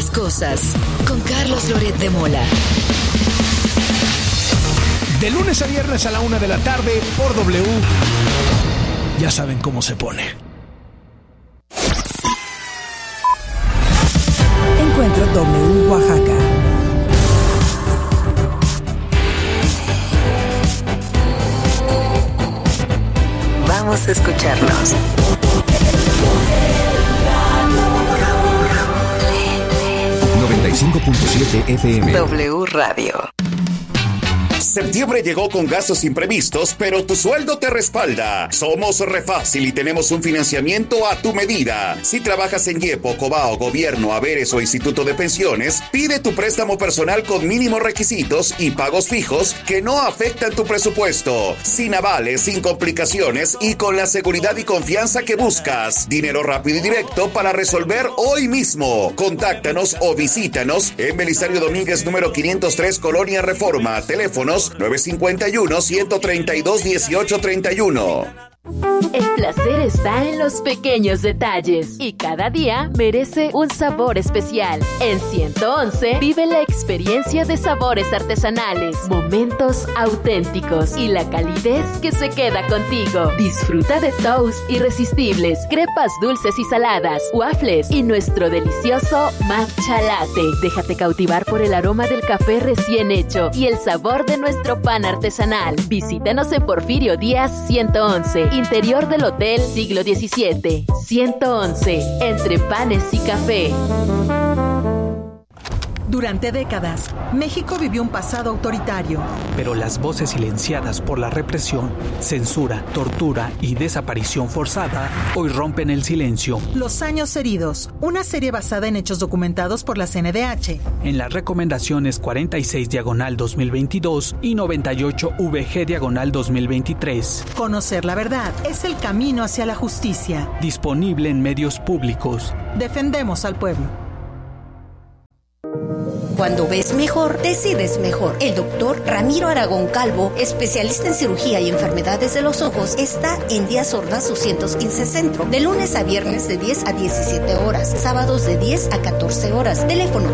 las cosas con Carlos Loret de Mola. De lunes a viernes a la 1 de la tarde por W. Ya saben cómo se pone. Encuentro W Oaxaca. Vamos a escucharnos. 95.7 FM. W Radio. Septiembre llegó con gastos imprevistos, pero tu sueldo te respalda. Somos Refácil y tenemos un financiamiento a tu medida. Si trabajas en YEPO, Cobao, Gobierno, Haberes o Instituto de Pensiones, pide tu préstamo personal con mínimos requisitos y pagos fijos que no afectan tu presupuesto. Sin avales, sin complicaciones y con la seguridad y confianza que buscas. Dinero rápido y directo para resolver hoy mismo. Contáctanos o visítanos en Belisario Domínguez, número 503, Colonia Reforma. Teléfonos 951-132-1831. El placer está en los pequeños detalles y cada día merece un sabor especial. En 111 vive la experiencia de sabores artesanales, momentos auténticos y la calidez que se queda contigo. Disfruta de toast irresistibles, crepas dulces y saladas, waffles y nuestro delicioso matcha latte. Déjate cautivar por el aroma del café recién hecho y el sabor de nuestro pan artesanal. Visítanos en Porfirio Díaz 111, interior del Hotel Siglo XVII. 111, entre panes y café. Durante décadas, México vivió un pasado autoritario. Pero las voces silenciadas por la represión, censura, tortura y desaparición forzada hoy rompen el silencio. Los años heridos, una serie basada en hechos documentados por la CNDH. En las recomendaciones 46/2022 y 98VG/2023. Conocer la verdad es el camino hacia la justicia. Disponible en medios públicos. Defendemos al pueblo. Cuando ves mejor, decides mejor. El doctor Ramiro Aragón Calvo, especialista en cirugía y enfermedades de los ojos, está en Díaz Ordaz 215 Centro, de lunes a viernes de 10 a 17 horas, sábados de 10 a 14 horas. Teléfono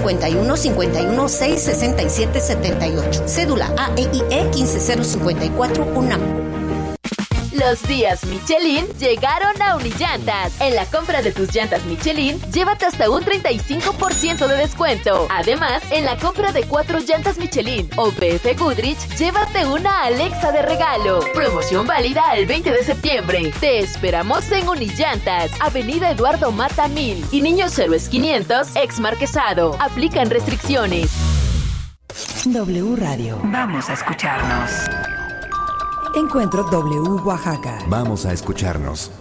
951-51-667-78. Cédula AEIE 15054 UNAM. Los días Michelin llegaron a Unillantas. En la compra de tus llantas Michelin, llévate hasta un 35% de descuento. Además, en la compra de 4 llantas Michelin o BF Goodrich, llévate una Alexa de regalo. Promoción válida el 20 de septiembre. Te esperamos en Unillantas, Avenida Eduardo Mata 1000 y Niños Héroes 500, ex Marquesado. Aplican restricciones. W Radio. Vamos a escucharnos. Encuentro W Oaxaca. Vamos a escucharnos.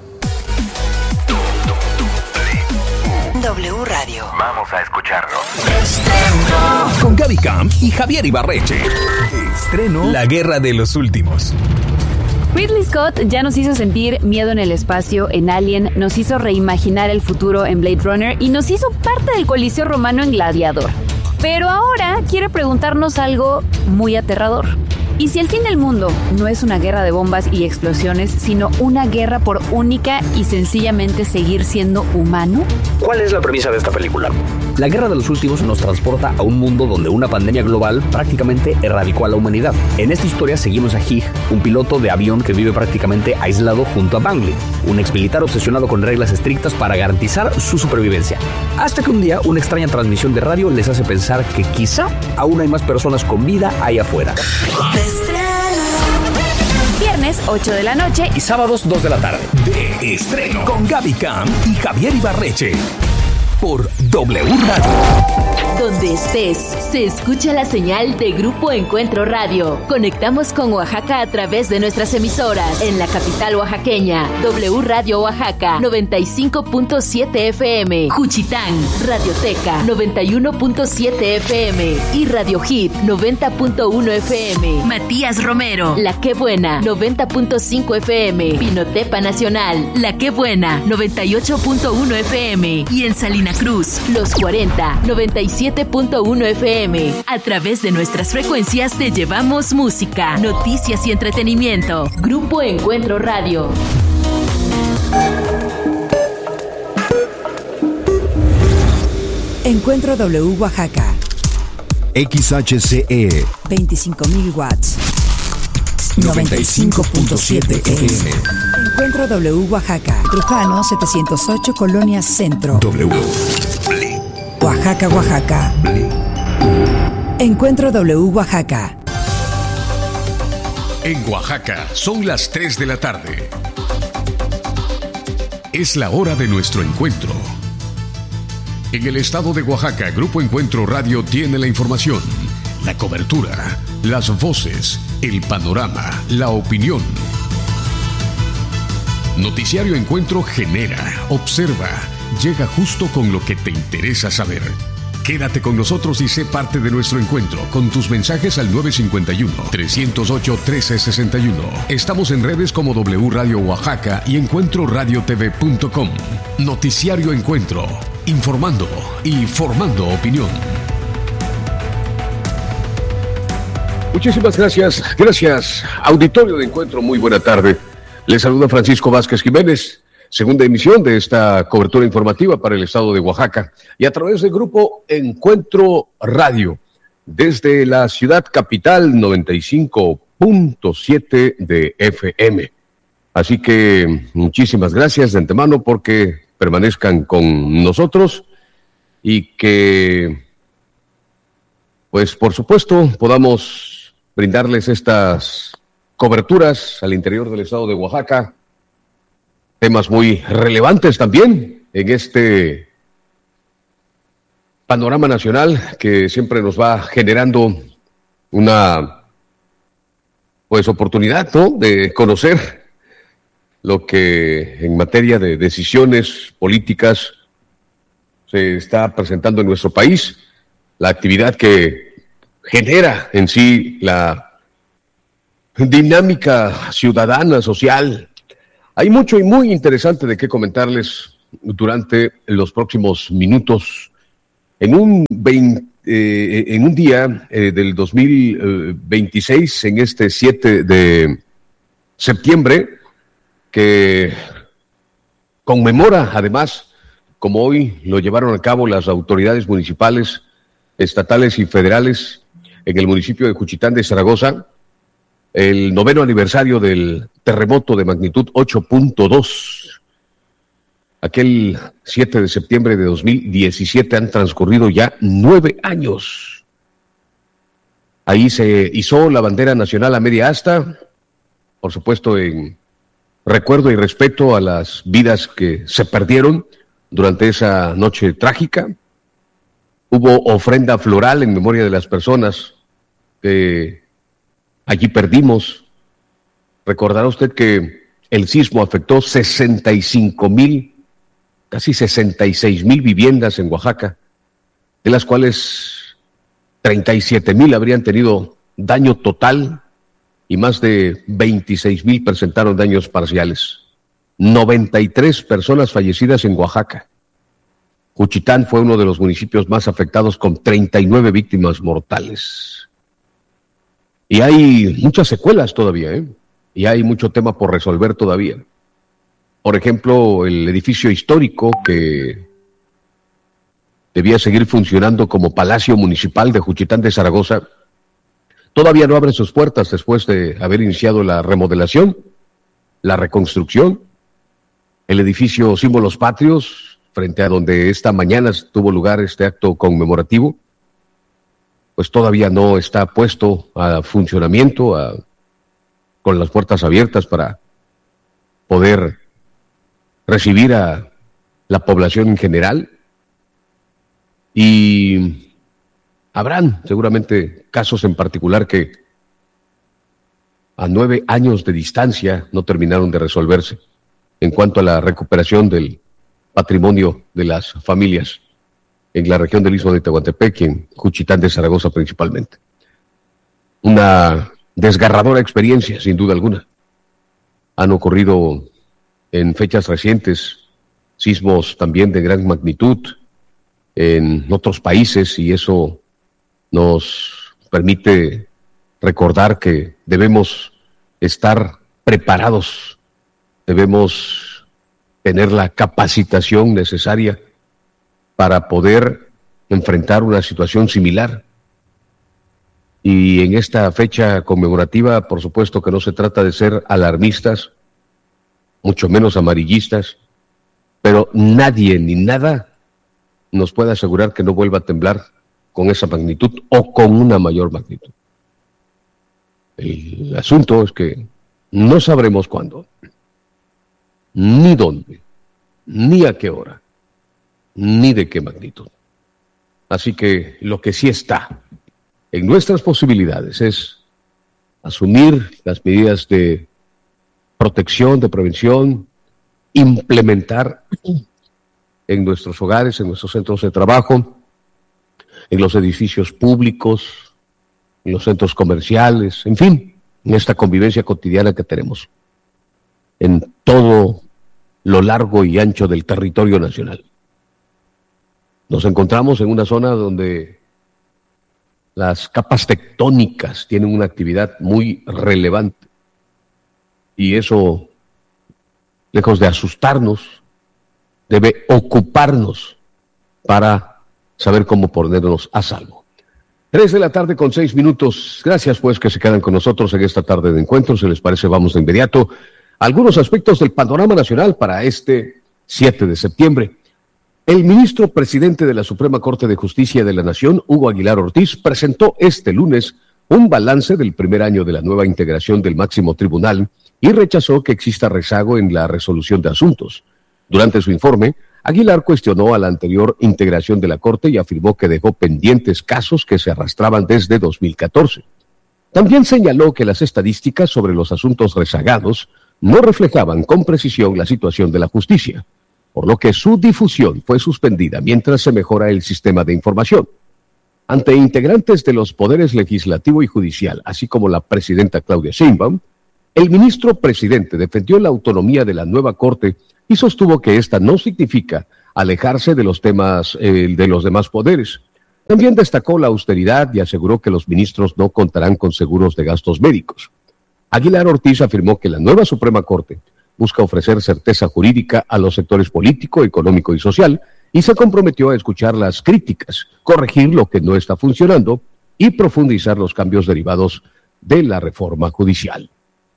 W Radio. Vamos a escucharnos. Con Gaby Camp y Javier Ibarreche. Estreno La Guerra de los Últimos. Ridley Scott ya nos hizo sentir miedo en el espacio en Alien, nos hizo reimaginar el futuro en Blade Runner y nos hizo parte del Coliseo Romano en Gladiador. Pero ahora quiere preguntarnos algo muy aterrador. ¿Y si el fin del mundo no es una guerra de bombas y explosiones, sino una guerra por única y sencillamente seguir siendo humano? ¿Cuál es la premisa de esta película? La Guerra de los Últimos nos transporta a un mundo donde una pandemia global prácticamente erradicó a la humanidad. En esta historia seguimos a Hig, un piloto de avión que vive prácticamente aislado junto a Bangley, un exmilitar obsesionado con reglas estrictas para garantizar su supervivencia. Hasta que un día una extraña transmisión de radio les hace pensar que quizá aún hay más personas con vida ahí afuera. Viernes 8 de la noche y sábados 2 de la tarde. De estreno con Gaby Camp y Javier Ibarreche. Por W Radio. Donde estés, se escucha la señal de Grupo Encuentro Radio. Conectamos con Oaxaca a través de nuestras emisoras. En la capital oaxaqueña, W Radio Oaxaca, 95.7 FM. Juchitán, Radioteca, 91.7 FM. Y Radio Hit, 90.1 FM. Matías Romero, La Qué Buena, 90.5 FM. Pinotepa Nacional, La Qué Buena, 98.1 FM. Y en Salina Cruz, Los 40, 97.1 FM. A través de nuestras frecuencias te llevamos música, noticias y entretenimiento. Grupo Encuentro Radio. Encuentro W Oaxaca. XHCE 25.000 watts. 95.7 FM. Encuentro W Oaxaca. Trujano 708 Colonia Centro. W. Oaxaca, Oaxaca. Encuentro W Oaxaca. En Oaxaca son las 3 de la tarde. Es la hora de nuestro encuentro. En el estado de Oaxaca, Grupo Encuentro Radio tiene la información, la cobertura, las voces, el panorama, la opinión. Noticiario Encuentro genera, observa, llega justo con lo que te interesa saber. Quédate con nosotros y sé parte de nuestro encuentro con tus mensajes al 951-308-1361. Estamos en redes como W Radio Oaxaca y EncuentroRadiotV.com. Noticiario Encuentro, informando y formando opinión. Muchísimas gracias. Gracias, auditorio de Encuentro. Muy buena tarde. Les saluda Francisco Vázquez Jiménez. Segunda emisión de esta cobertura informativa para el estado de Oaxaca y a través del grupo Encuentro Radio desde la ciudad capital 95.7 de FM. Así que muchísimas gracias de antemano porque permanezcan con nosotros y que, pues por supuesto, podamos brindarles estas coberturas al interior del estado de Oaxaca. Temas muy relevantes también en este panorama nacional que siempre nos va generando una oportunidad, ¿no?, de conocer lo que en materia de decisiones políticas se está presentando en nuestro país, la actividad que genera en sí la dinámica ciudadana, social. Hay mucho y muy interesante de qué comentarles durante los próximos minutos. En un día del 2026, en este 7 de septiembre, que conmemora además, como hoy lo llevaron a cabo las autoridades municipales, estatales y federales en el municipio de Juchitán de Zaragoza, el 9º aniversario del terremoto de magnitud 8.2. Aquel 7 de septiembre de 2017 han transcurrido ya 9 años. Ahí se izó la bandera nacional a media asta, por supuesto en recuerdo y respeto a las vidas que se perdieron durante esa noche trágica. Hubo ofrenda floral en memoria de las personas que allí perdimos. Recordará usted que el sismo afectó 65,000, casi 66,000 viviendas en Oaxaca, de las cuales 37,000 habrían tenido daño total y más de 26,000 presentaron daños parciales. 93 personas fallecidas en Oaxaca. Juchitán fue uno de los municipios más afectados con 39 víctimas mortales. Y hay muchas secuelas todavía, y hay mucho tema por resolver todavía. Por ejemplo, el edificio histórico que debía seguir funcionando como Palacio Municipal de Juchitán de Zaragoza, todavía no abre sus puertas después de haber iniciado la remodelación, la reconstrucción. El edificio Símbolos Patrios, frente a donde esta mañana tuvo lugar este acto conmemorativo, pues todavía no está puesto a funcionamiento, con las puertas abiertas para poder recibir a la población en general. Y habrán seguramente casos en particular que a 9 años de distancia no terminaron de resolverse en cuanto a la recuperación del patrimonio de las familias en la región del Istmo de Tehuantepec y en Juchitán de Zaragoza principalmente. Una desgarradora experiencia, sin duda alguna. Han ocurrido en fechas recientes sismos también de gran magnitud en otros países y eso nos permite recordar que debemos estar preparados, debemos tener la capacitación necesaria para poder enfrentar una situación similar. Y en esta fecha conmemorativa, por supuesto que no se trata de ser alarmistas, mucho menos amarillistas, pero nadie ni nada nos puede asegurar que no vuelva a temblar con esa magnitud o con una mayor magnitud. El asunto es que no sabremos cuándo, ni dónde, ni a qué hora, ni de qué magnitud. Así que lo que sí está en nuestras posibilidades es asumir las medidas de protección, de prevención, implementar en nuestros hogares, en nuestros centros de trabajo, en los edificios públicos, en los centros comerciales, en fin, en esta convivencia cotidiana que tenemos en todo lo largo y ancho del territorio nacional. Nos encontramos en una zona donde las capas tectónicas tienen una actividad muy relevante y eso, lejos de asustarnos, debe ocuparnos para saber cómo ponernos a salvo. 3:06 p.m. Gracias pues que se quedan con nosotros en esta tarde de encuentro. Si les parece, vamos de inmediato a algunos aspectos del panorama nacional para este 7 de septiembre. El ministro presidente de la Suprema Corte de Justicia de la Nación, Hugo Aguilar Ortiz, presentó este lunes un balance del primer año de la nueva integración del máximo tribunal y rechazó que exista rezago en la resolución de asuntos. Durante su informe, Aguilar cuestionó a la anterior integración de la Corte y afirmó que dejó pendientes casos que se arrastraban desde 2014. También señaló que las estadísticas sobre los asuntos rezagados no reflejaban con precisión la situación de la justicia, por lo que su difusión fue suspendida mientras se mejora el sistema de información. Ante integrantes de los poderes legislativo y judicial, así como la presidenta Claudia Sheinbaum, el ministro presidente defendió la autonomía de la nueva Corte y sostuvo que esta no significa alejarse de los temas de los demás poderes. También destacó la austeridad y aseguró que los ministros no contarán con seguros de gastos médicos. Aguilar Ortiz afirmó que la nueva Suprema Corte busca ofrecer certeza jurídica a los sectores político, económico y social y se comprometió a escuchar las críticas, corregir lo que no está funcionando y profundizar los cambios derivados de la reforma judicial.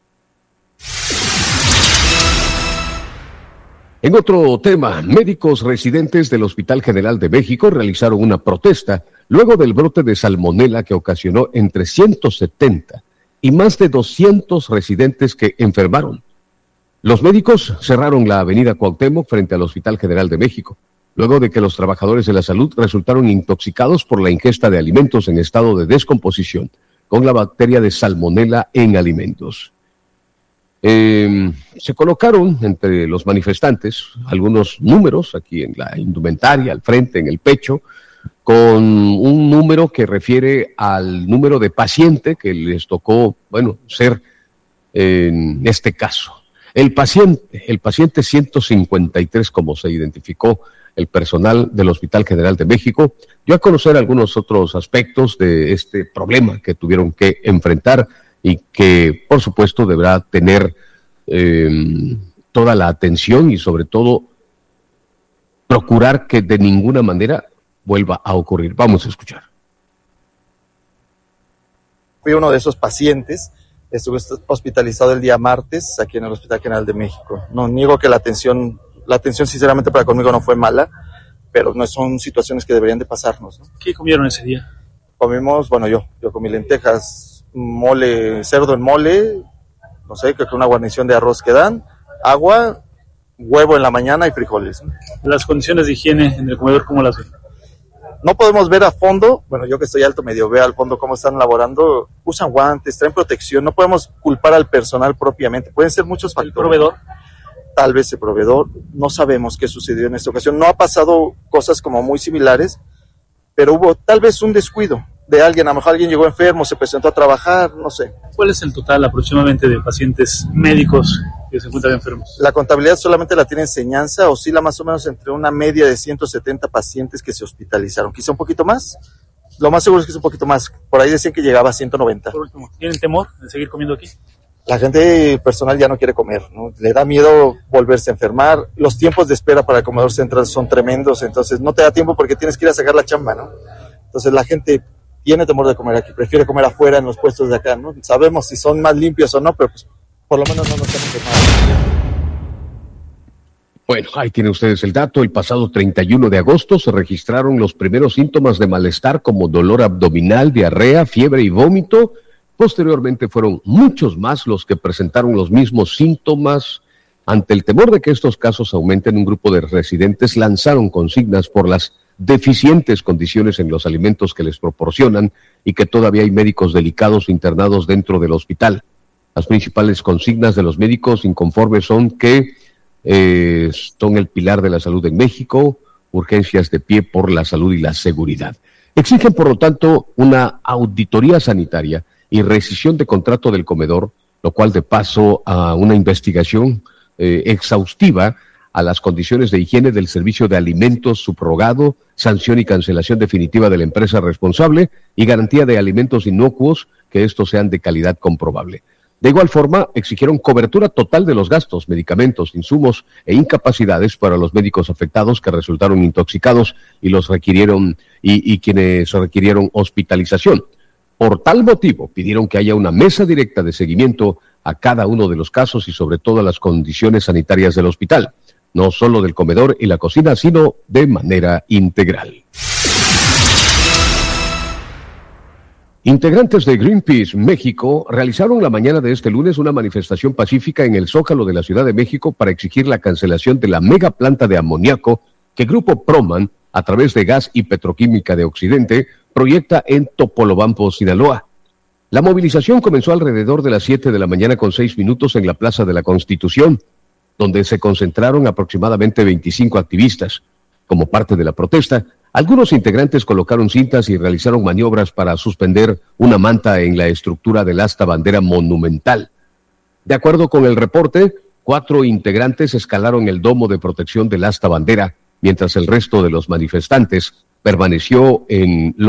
En otro tema, médicos residentes del Hospital General de México realizaron una protesta luego del brote de salmonela que ocasionó entre 170 y más de 200 residentes que enfermaron. Los médicos cerraron la avenida Cuauhtémoc frente al Hospital General de México, luego de que los trabajadores de la salud resultaron intoxicados por la ingesta de alimentos en estado de descomposición con la bacteria de salmonela en alimentos. Se colocaron entre los manifestantes algunos números aquí en la indumentaria, al frente, en el pecho, con un número que refiere al número de paciente que les tocó, ser en este caso. El paciente 153, como se identificó el personal del Hospital General de México, dio a conocer algunos otros aspectos de este problema que tuvieron que enfrentar y que, por supuesto, deberá tener toda la atención y, sobre todo, procurar que de ninguna manera vuelva a ocurrir. Vamos a escuchar. Fui uno de esos pacientes. Estuve hospitalizado el día martes aquí en el Hospital General de México. No niego que la atención sinceramente para conmigo no fue mala, pero no son situaciones que deberían de pasarnos, ¿no? ¿Qué comieron ese día? Comimos, yo comí lentejas, mole, cerdo en mole, no sé, creo que una guarnición de arroz que dan, agua, huevo en la mañana y frijoles, ¿no? Las condiciones de higiene en el comedor, ¿cómo las ven? No podemos ver a fondo, yo que estoy alto medio veo al fondo cómo están laborando, usan guantes, traen protección, no podemos culpar al personal propiamente, pueden ser muchos factores. ¿El proveedor? Tal vez el proveedor, no sabemos qué sucedió en esta ocasión, no ha pasado cosas como muy similares, pero hubo tal vez un descuido de alguien, a lo mejor alguien llegó enfermo, se presentó a trabajar, no sé. ¿Cuál es el total aproximadamente de pacientes médicos que se encuentran enfermos? La contabilidad solamente la tiene enseñanza, oscila más o menos entre una media de 170 pacientes que se hospitalizaron, quizá un poquito más, lo más seguro es que es un poquito más, por ahí decían que llegaba a 190. Por último, ¿tienen temor de seguir comiendo aquí? La gente personal ya no quiere comer, ¿no? Le da miedo volverse a enfermar. Los tiempos de espera para el comedor central son tremendos, entonces no te da tiempo porque tienes que ir a sacar la chamba, ¿no? Entonces la gente tiene temor de comer aquí, prefiere comer afuera en los puestos de acá, ¿no? Sabemos si son más limpios o no, pero pues por lo menos no nos hemos enfermado. Bueno, ahí tienen ustedes el dato. El pasado 31 de agosto se registraron los primeros síntomas de malestar como dolor abdominal, diarrea, fiebre y vómito. Posteriormente fueron muchos más los que presentaron los mismos síntomas. Ante el temor de que estos casos aumenten, un grupo de residentes lanzaron consignas por las deficientes condiciones en los alimentos que les proporcionan y que todavía hay médicos delicados internados dentro del hospital. Las principales consignas de los médicos inconformes son que son el pilar de la salud en México, urgencias de pie por la salud y la seguridad. Exigen, por lo tanto, una auditoría sanitaria y rescisión de contrato del comedor, lo cual de paso a una investigación exhaustiva a las condiciones de higiene del servicio de alimentos subrogado, sanción y cancelación definitiva de la empresa responsable y garantía de alimentos inocuos que estos sean de calidad comprobable. De igual forma, exigieron cobertura total de los gastos, medicamentos, insumos e incapacidades para los médicos afectados que resultaron intoxicados y los requirieron y quienes requirieron hospitalización. Por tal motivo, pidieron que haya una mesa directa de seguimiento a cada uno de los casos y sobre todo a las condiciones sanitarias del hospital, no solo del comedor y la cocina, sino de manera integral. Integrantes de Greenpeace México realizaron la mañana de este lunes una manifestación pacífica en el Zócalo de la Ciudad de México para exigir la cancelación de la mega planta de amoníaco que Grupo Proman, a través de Gas y Petroquímica de Occidente, proyecta en Topolobampo, Sinaloa. La movilización comenzó alrededor de las 7 de la mañana con 6 minutos en la Plaza de la Constitución, donde se concentraron aproximadamente 25 activistas. Como parte de la protesta, algunos integrantes colocaron cintas y realizaron maniobras para suspender una manta en la estructura del asta bandera monumental. De acuerdo con el reporte, 4 integrantes escalaron el domo de protección del asta bandera, mientras el resto de los manifestantes permaneció en los